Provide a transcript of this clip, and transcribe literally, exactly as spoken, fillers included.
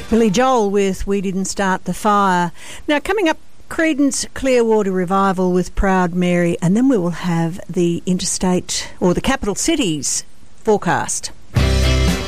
Billy Joel with We Didn't Start the Fire. Now, coming up, Creedence Clearwater Revival with Proud Mary, and then we will have the interstate or the capital cities forecast.